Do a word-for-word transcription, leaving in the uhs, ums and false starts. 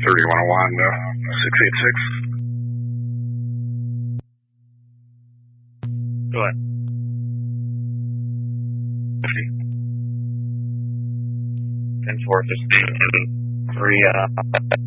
thirty-one oh one, uh, six eighty-six. Go ahead. ten four, three, uh,